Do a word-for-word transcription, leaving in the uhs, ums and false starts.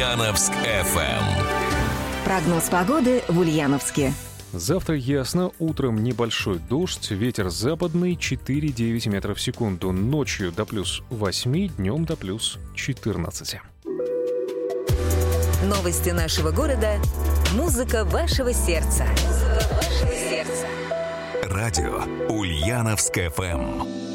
Ульяновск эф эм. Прогноз погоды в Ульяновске. Завтра ясно, утром небольшой дождь, ветер западный четыре-девять метров в секунду, ночью до плюс восемь, днем до плюс четырнадцать. Новости нашего города. Музыка вашего сердца. Музыка вашего сердца. Радио Ульяновск эф эм.